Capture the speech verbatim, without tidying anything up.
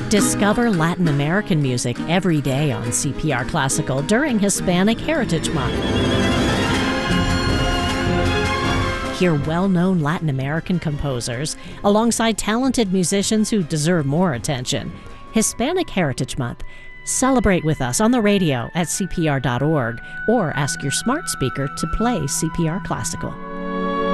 Discover Latin American music every day on C P R Classical during Hispanic Heritage Month. Hear well-known Latin American composers alongside talented musicians who deserve more attention. Hispanic Heritage Month. Celebrate with us on the radio at C P R dot org or ask your smart speaker to play C P R Classical.